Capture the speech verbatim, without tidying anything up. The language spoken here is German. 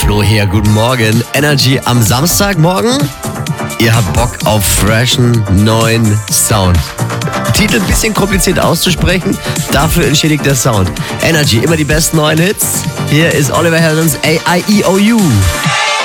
Flo hier, guten Morgen. Energy am Samstagmorgen. Ihr habt Bock auf freshen, neuen Sound. Titel ein bisschen kompliziert auszusprechen, dafür entschädigt der Sound. Energy, immer die besten neuen Hits. Hier ist Oliver Heldens A I E O U.